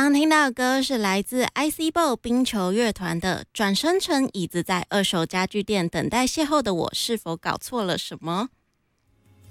刚听到的歌是来自 ICBO 冰球乐团的《转身成椅子在二手家具店等待邂逅的我是否搞错了什么》。